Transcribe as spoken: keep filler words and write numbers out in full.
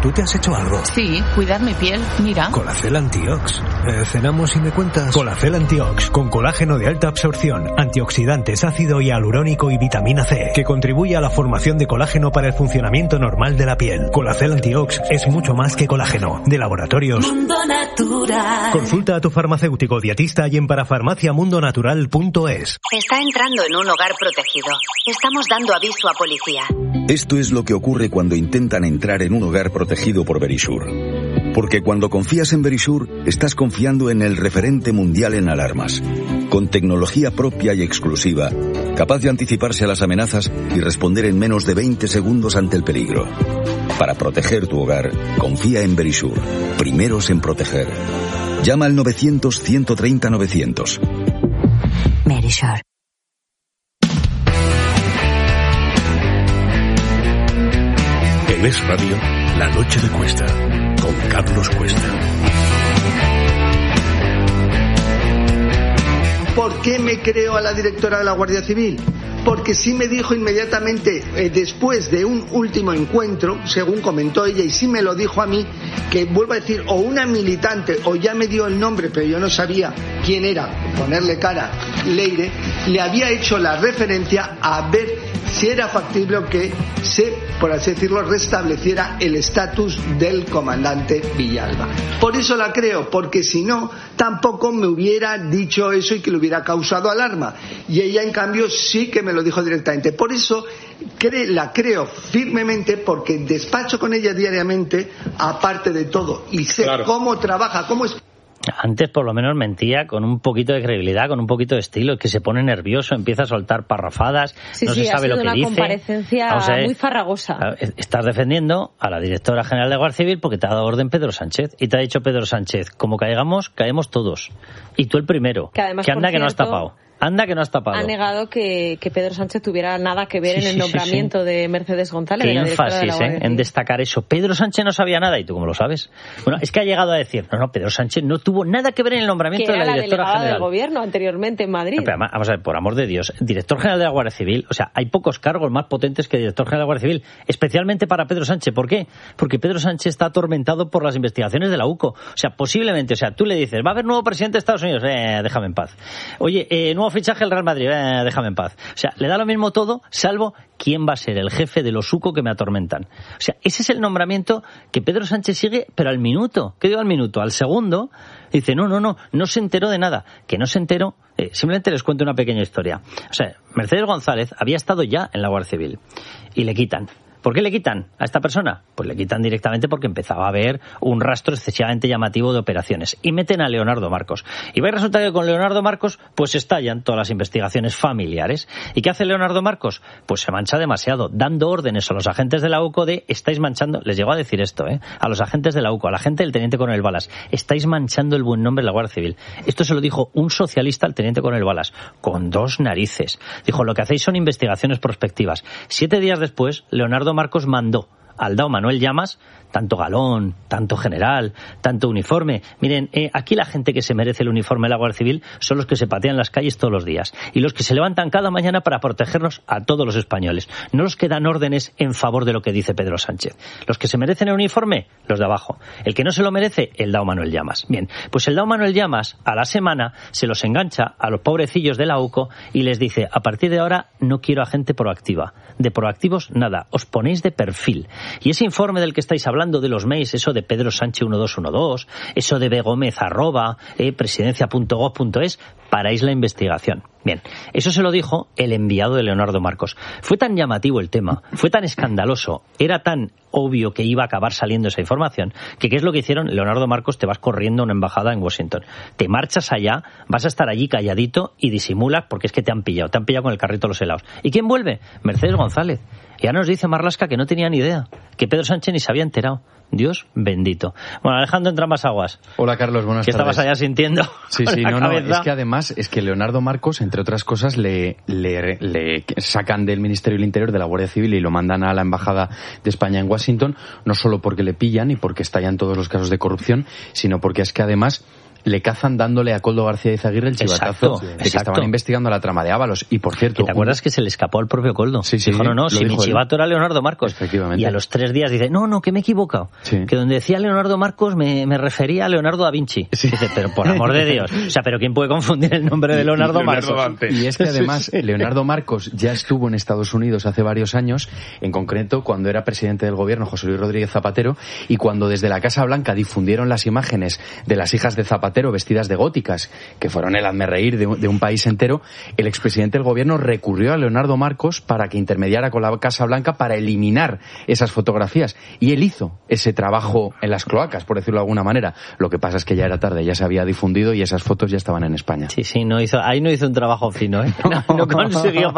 ¿tú te has hecho algo? Sí, cuidar mi piel, mira. Colacel Antiox. Eh, ¿Cenamos y me cuentas? Colacel Antiox, con colágeno de alta absorción, antioxidantes, ácido hialurónico y vitamina C, que contribuye a la formación de colágeno para el funcionamiento normal de la piel. Colacel Antiox es mucho más que colágeno. De Laboratorios Mundo Natural. Consulta a tu farmacéutico dietista y en parafarmacia mundo natural punto es. Está entrando en un hogar protegido. Estamos dando aviso a policía. Esto es lo que ocurre cuando intentan entrar en un hogar protegido por Verisure. Porque cuando confías en Verisure, estás confiando en el referente mundial en alarmas. Con tecnología propia y exclusiva, capaz de anticiparse a las amenazas y responder en menos de veinte segundos ante el peligro. Para proteger tu hogar, confía en Verisure. Primeros en proteger. Llama al novecientos, ciento treinta, novecientos. Verisure. En Es Radio, La Noche de Cuesta, con Carlos Cuesta. ¿Por qué me creo a la directora de la Guardia Civil? Porque sí me dijo inmediatamente, eh, después de un último encuentro, según comentó ella, y sí me lo dijo a mí, que vuelvo a decir, o una militante, o ya me dio el nombre, pero yo no sabía quién era, ponerle cara, Leire, le había hecho la referencia a ver si era factible que se, por así decirlo, restableciera el estatus del comandante Villalba. Por eso la creo, porque si no, tampoco me hubiera dicho eso y que le hubiera causado alarma. Y ella, en cambio, sí que me lo dijo directamente. Por eso cre- la creo firmemente, porque despacho con ella diariamente, aparte de todo, y sé claro cómo trabaja, cómo es. Antes por lo menos mentía con un poquito de credibilidad, con un poquito de estilo, que se pone nervioso, empieza a soltar parrafadas, sí, no sí, se sabe lo que dice. Ha sido una comparecencia o sea, muy farragosa. Estás defendiendo a la directora general de Guardia Civil porque te ha dado orden Pedro Sánchez, y te ha dicho Pedro Sánchez, como caigamos, caemos todos. Y tú el primero, que, además, que anda por que cierto, no has tapado. Anda que no has tapado. Ha negado que, que Pedro Sánchez tuviera nada que ver sí, en el sí, nombramiento sí, sí. de Mercedes González. Qué de la énfasis, de la ¿eh? En destacar eso. Pedro Sánchez no sabía nada, y tú cómo lo sabes. Bueno, es que ha llegado a decir, no, no, Pedro Sánchez no tuvo nada que ver en el nombramiento de la, la directora general. del gobierno anteriormente en Madrid. No, pero además, vamos a ver, por amor de Dios, director general de la Guardia Civil, o sea, hay pocos cargos más potentes que director general de la Guardia Civil, especialmente para Pedro Sánchez. ¿Por qué? Porque Pedro Sánchez está atormentado por las investigaciones de la U C O. O sea, posiblemente, o sea, tú le dices, va a haber nuevo presidente de Estados Unidos, eh, déjame en paz. Oye, eh, nuevo fichaje del Real Madrid, eh, déjame en paz. O sea, le da lo mismo todo, salvo quién va a ser el jefe de los U C O que me atormentan. O sea, ese es el nombramiento que Pedro Sánchez sigue, pero al minuto. ¿Qué digo al minuto? Al segundo, dice, no, no, no, no se enteró de nada. Que no se enteró, eh, simplemente les cuento una pequeña historia. O sea, Mercedes González había estado ya en la Guardia Civil y le quitan. ¿Por qué le quitan a esta persona? Pues le quitan directamente porque empezaba a haber un rastro excesivamente llamativo de operaciones. Y meten a Leonardo Marcos. Y va a resultar que con Leonardo Marcos pues estallan todas las investigaciones familiares. ¿Y qué hace Leonardo Marcos? Pues se mancha demasiado, dando órdenes a los agentes de la U C O de estáis manchando, les llegó a decir esto, ¿eh? A los agentes de la U C O, a la gente del teniente coronel Balas, estáis manchando el buen nombre de la Guardia Civil. Esto se lo dijo un socialista al teniente coronel Balas, con dos narices. Dijo, lo que hacéis son investigaciones prospectivas. Siete días después, Leonardo Marcos mandó al D A O Manuel Llamas, tanto galón, tanto general, tanto uniforme. Miren, eh, aquí la gente que se merece el uniforme de la Guardia Civil son los que se patean las calles todos los días y los que se levantan cada mañana para protegernos a todos los españoles, no los que dan órdenes en favor de lo que dice Pedro Sánchez. Los que se merecen el uniforme, los de abajo. El que no se lo merece, el D A O Manuel Llamas. Bien, pues el D A O Manuel Llamas a la semana se los engancha a los pobrecillos de la U C O y les dice, a partir de ahora no quiero a gente proactiva. De proactivos, nada, os ponéis de perfil. Y ese informe del que estáis hablando de los mails, eso de Pedro Sánchez uno dos uno dos, eso de begómez arroba, eh, presidencia punto gob punto es, paráis la investigación. Bien, eso se lo dijo el enviado de Leonardo Marcos. Fue tan llamativo el tema, fue tan escandaloso, era tan obvio que iba a acabar saliendo esa información, que ¿qué es lo que hicieron? Leonardo Marcos, te vas corriendo a una embajada en Washington. Te marchas allá, vas a estar allí calladito y disimulas porque es que te han pillado, te han pillado con el carrito de los helados. ¿Y quién vuelve? Mercedes González. Ya nos dice Marlaska que no tenía ni idea, que Pedro Sánchez ni se había enterado. Dios bendito. Bueno, Alejandro, entra más aguas. Hola, Carlos, buenas ¿Qué tardes. estabas allá sintiendo? Sí, sí, no, no, es que además, es que Leonardo Marcos, entre otras cosas, le, le, le sacan del Ministerio del Interior, de la Guardia Civil, y lo mandan a la Embajada de España en Washington, no solo porque le pillan y porque estallan todos los casos de corrupción, sino porque es que además le cazan dándole a Koldo García Izaguirre el chivatazo exacto, de que exacto. estaban investigando la trama de Ábalos. Y por cierto... ¿Te acuerdas un... que se le escapó al propio Koldo? Sí, sí. Dijo, no, no, si mi chivato era Leonardo Marcos. Efectivamente. Y a los tres días dice, no, no, que me he equivocado. Sí. Que donde decía Leonardo Marcos me, me refería a Leonardo da Vinci. Sí. Dice, pero por amor de Dios. O sea, pero ¿quién puede confundir el nombre de Leonardo, Leonardo Marcos? Y es que además Leonardo Marcos ya estuvo en Estados Unidos hace varios años, en concreto cuando era presidente del gobierno José Luis Rodríguez Zapatero, y cuando desde la Casa Blanca difundieron las imágenes de las hijas de Zapatero vestidas de góticas, que fueron el hazmerreír de, de un país entero, el expresidente del gobierno recurrió a Leonardo Marcos para que intermediara con la Casa Blanca para eliminar esas fotografías. Y él hizo ese trabajo en las cloacas, por decirlo de alguna manera. Lo que pasa es que ya era tarde, ya se había difundido y esas fotos ya estaban en España. Sí, sí, no hizo, ahí no hizo un trabajo fino, ¿eh? No, no consiguió